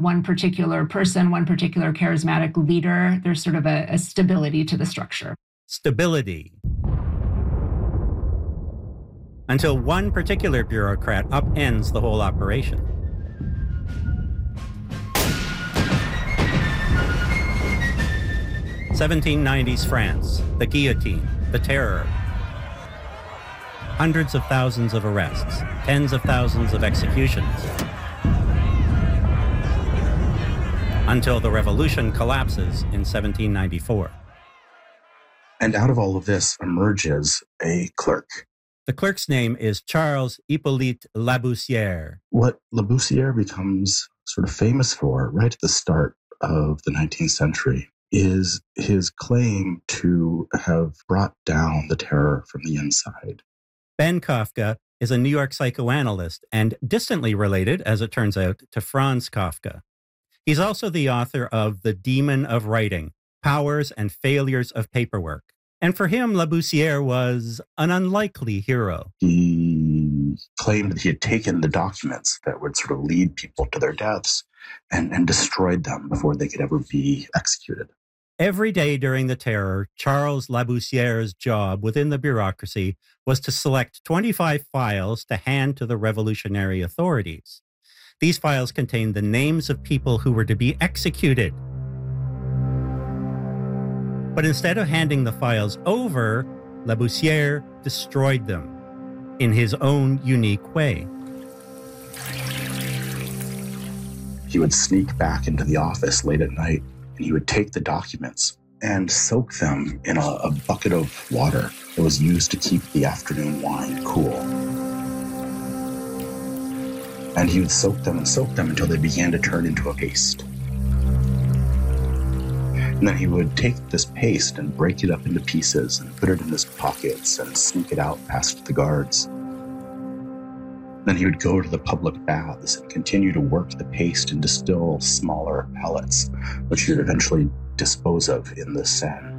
one particular person, one particular charismatic leader. There's sort of a stability to the structure. Stability. Until one particular bureaucrat upends the whole operation. '70s France, the guillotine, the terror. Hundreds of thousands of arrests, tens of thousands of executions. Until the revolution collapses in 1794. And out of all of this emerges a clerk. The clerk's name is Charles Hippolyte Laboussière. What Laboussière becomes sort of famous for right at the start of the 19th century is his claim to have brought down the terror from the inside. Ben Kafka is a New York psychoanalyst and distantly related, as it turns out, to Franz Kafka. He's also the author of The Demon of Writing, Powers and Failures of Paperwork. And for him, Laboussière was an unlikely hero. He claimed that he had taken the documents that would sort of lead people to their deaths and destroyed them before they could ever be executed. Every day during the terror, Charles Laboussière's job within the bureaucracy was to select 25 files to hand to the revolutionary authorities. These files contained the names of people who were to be executed. But instead of handing the files over, Laboussière destroyed them in his own unique way. He would sneak back into the office late at night, and he would take the documents and soak them in a bucket of water that was used to keep the afternoon wine cool. And he would soak them until they began to turn into a paste. And then he would take this paste and break it up into pieces and put it in his pockets and sneak it out past the guards. Then he would go to the public baths and continue to work the paste into still smaller pellets, which he would eventually dispose of in the Seine.